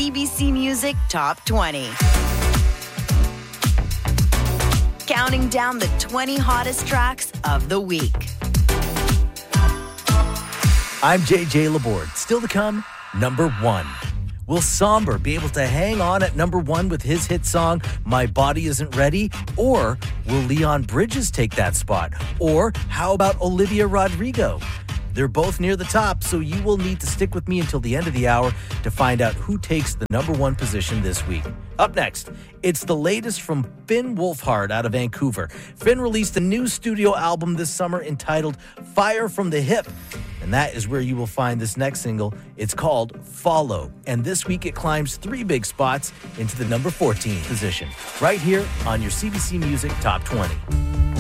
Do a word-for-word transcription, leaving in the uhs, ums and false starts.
C B C Music Top twenty. Counting down the twenty hottest tracks of the week. I'm J J Laborde. Still to come, number one. Will Somber be able to hang on at number one with his hit song, My Body Isn't Ready? Or will Leon Bridges take that spot? Or how about Olivia Rodrigo? They're both near the top, so you will need to stick with me until the end of the hour to find out who takes the number one position this week. Up next, it's the latest from Finn Wolfhard out of Vancouver. Finn released a new studio album this summer entitled Fire from the Hip. And that is where you will find this next single. It's called Follow. And this week it climbs three big spots into the number fourteen position. Right here on your C B C Music Top twenty.